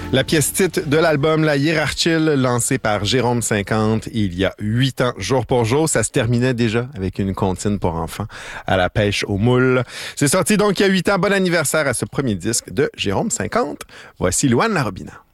La pièce titre de l'album La Hiérarchile, lancée par Jérôme 50 il y a 8 ans, jour pour jour. Ça se terminait déjà avec une comptine pour enfants à la pêche aux moules. C'est sorti donc il y a 8 ans. Bon anniversaire à ce premier disque de Jérôme 50. Voici Louane Larobina.